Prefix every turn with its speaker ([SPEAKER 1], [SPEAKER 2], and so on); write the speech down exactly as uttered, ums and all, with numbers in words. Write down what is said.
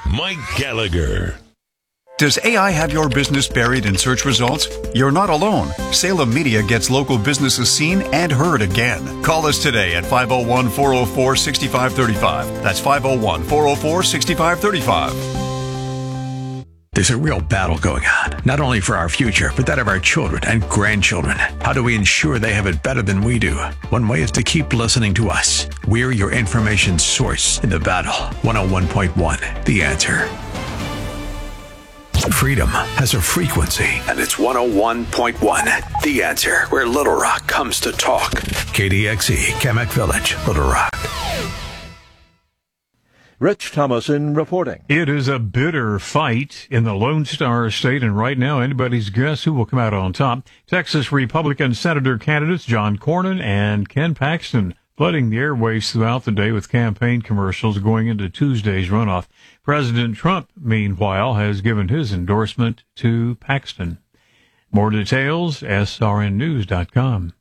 [SPEAKER 1] Mike Gallagher.
[SPEAKER 2] Does A I have your business buried in search results? You're not alone. Salem Media gets local businesses seen and heard again. Call us today at five oh one, four oh four, six five three five. That's five oh one, four oh four, six five three five.
[SPEAKER 3] There's a real battle going on, not only for our future, but that of our children and grandchildren. How do we ensure they have it better than we do? One way is to keep listening to us. We're your information source in the battle. one oh one point one, The Answer. Freedom has a frequency, and it's one oh one point one. The Answer, where Little Rock comes to talk. K D X E, Kamek Village, Little Rock.
[SPEAKER 4] Rich Thomason reporting.
[SPEAKER 5] It is a bitter fight in the Lone Star State, and right now anybody's guess who will come out on top. Texas Republican Senator candidates John Cornyn and Ken Paxton flooding the airwaves throughout the day with campaign commercials going into Tuesday's runoff. President Trump, meanwhile, has given his endorsement to Paxton. More details, S R N news dot com.